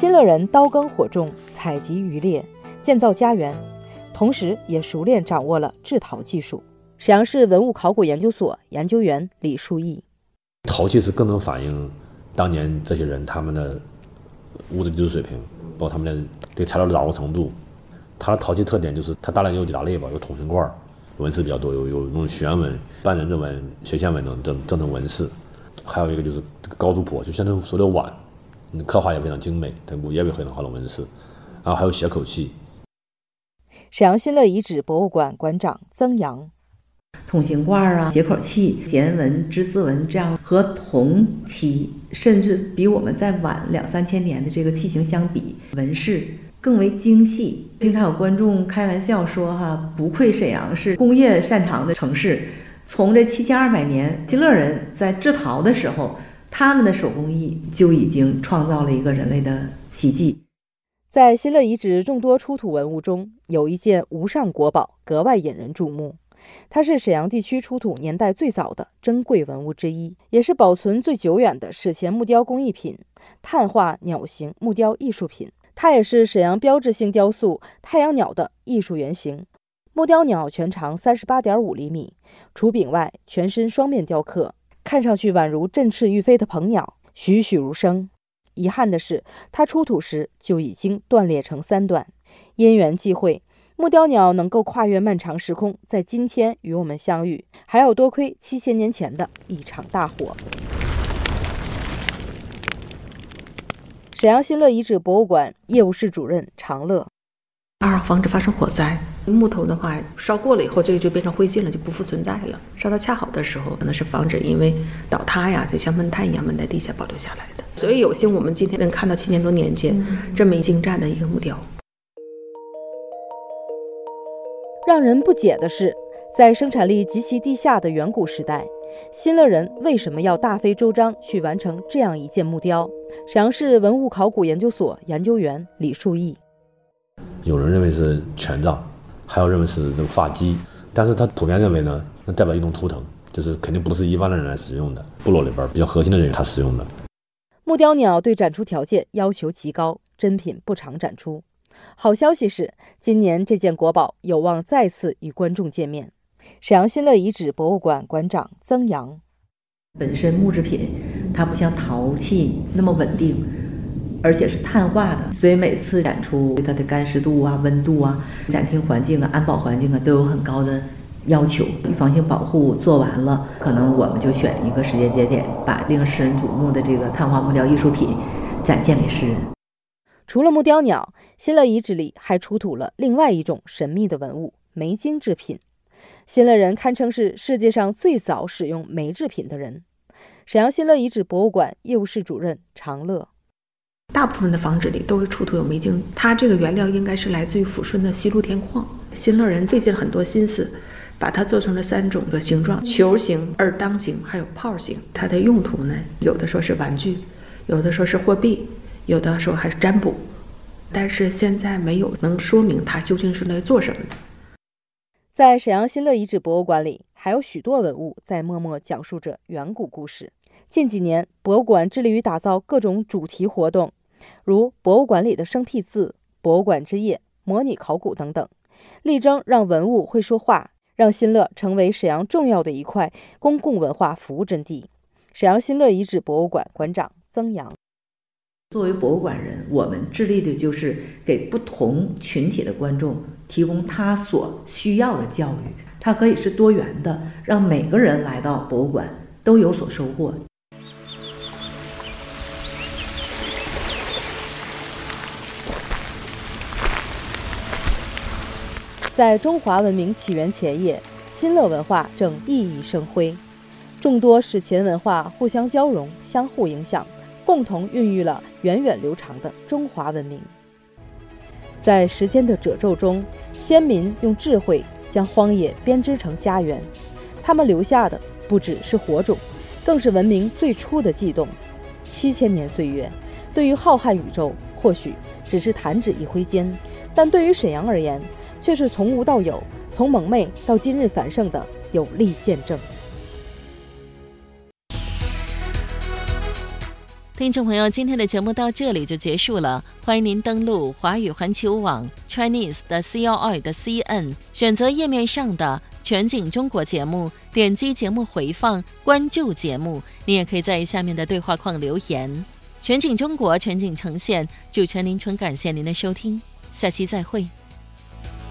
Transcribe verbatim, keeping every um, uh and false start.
新乐人刀耕火种，采集渔猎，建造家园，同时也熟练掌握了制陶技术。沈阳市文物考古研究所研究员李树义： 陶器是更能反映当年这些人他们的物质技术水平，包括他们的对材料的掌握程度。它的陶器特点就是它大量有几大类吧，有筒形罐，纹饰比较多，有有那种旋纹、半人字纹、斜线纹等这这种纹饰。还有一个就是高足婆，就像那种说的碗，刻画也非常精美，它也有很好的纹饰。然后还有斜口器。 沈阳新乐遗址博物馆馆长曾阳： 筒形罐啊、斜口器、弦纹、织丝纹这样和同期甚至比我们再晚两三千年的这个器型相比，纹饰更为精细。经常有观众开玩笑说哈，不愧沈阳是工业擅长的城市。从这七千二百年，新乐人在制陶的时候，他们的手工艺就已经创造了一个人类的奇迹。 在新乐遗址众多出土文物中，有一件无上国宝格外引人注目。它是沈阳地区出土年代最早的珍贵文物之一，也是保存最久远的史前木雕工艺品——碳化鸟形木雕艺术品。它也是沈阳标志性雕塑太阳鸟的艺术原型。木雕鸟全长 三十八点五厘米，除柄外全身双面雕刻，看上去宛如振翅欲飞的鹏鸟，栩栩如生。遗憾的是，它出土时就已经断裂成三段。因缘际会，木雕鸟能够跨越漫长时空，在今天与我们相遇，还要多亏七千年前的一场大火。沈阳新乐遗址博物馆业务室主任常乐： 二防止发生火灾。木头的话，烧过了以后，这个就变成灰烬了，就不复存在了。烧到恰好的时候，可能是防止因为倒塌呀，就像闷炭一样闷在地下保留下来的。所以有幸我们今天能看到七千多年前这么精湛的一个木雕。 让人不解的是，在生产力极其低下的远古时代，新乐人为什么要大费周章去完成这样一件木雕？沈阳市文物考古研究所研究员李树义： 有人认为是权杖，还有认为是这个发髻，但是他普遍认为呢，那代表一种图腾，就是肯定不是一般的人来使用的，部落里边比较核心的人他使用的。 木雕鸟对展出条件要求极高，珍品不常展出。好消息是，今年这件国宝有望再次与观众见面。沈阳新乐遗址博物馆馆长曾阳： 本身木制品它不像陶器那么稳定，而且是碳化的，所以每次展出对它的干湿度啊、温度啊、展厅环境啊、安保环境啊都有很高的要求。预防性保护做完了，可能我们就选一个时间节点，把令世人瞩目的这个碳化木雕艺术品展现给世人。 除了木雕鸟，新乐遗址里还出土了另外一种神秘的文物——煤精制品。新乐人堪称是世界上最早使用煤制品的人。沈阳新乐遗址博物馆业务室主任常乐： 大部分的房址里都会出土有煤精，它这个原料应该是来自于抚顺的西露田矿。新乐人费尽了很多心思，把它做成了三种的形状：球形、二当形，还有炮形。它的用途呢，有的说是玩具，有的说是货币，有的时候还是占卜，但是现在没有能说明它究竟是来做什么的。 在沈阳新乐遗址博物馆里，还有许多文物在默默讲述着远古故事。近几年，博物馆致力于打造各种主题活动，如博物馆里的生僻字、博物馆之夜、模拟考古等等，力争让文物会说话，让新乐成为沈阳重要的一块公共文化服务阵地。沈阳新乐遗址博物馆馆长曾阳： 作为博物馆人，我们致力的就是给不同群体的观众提供他所需要的教育，它可以是多元的，让每个人来到博物馆都有所收获。 在中华文明起源前夜，新乐文化正熠熠生辉，众多史前文化互相交融、相互影响，共同孕育了源远流长的中华文明。在时间的褶皱中，先民用智慧将荒野编织成家园，他们留下的不只是火种，更是文明最初的悸动。七千年岁月，对于浩瀚宇宙或许只是弹指一挥间，但对于沈阳而言，却是从无到有，从蒙昧到今日繁盛的有力见证。 听众朋友，今天的节目到这里就结束了，欢迎您登录华语环球网 Chinese 的 C L I 的 C N， 选择页面上的全景中国节目，点击节目回放，关注节目。你也可以在下面的对话框留言。全景中国，全景呈现，主持人林纯感谢您的收听，下期再会。